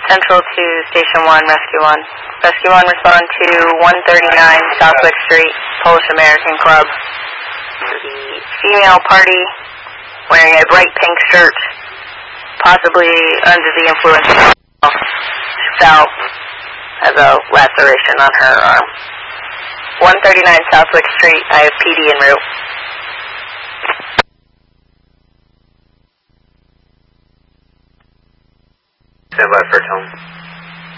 Central to Station 1, Rescue 1. Rescue 1, respond to 139 Southwick Street, Polish American Club. The female party wearing a bright pink shirt, possibly under the influence of alcohol, fell, has a laceration on her arm. 139 Southwick Street, I have PD en route.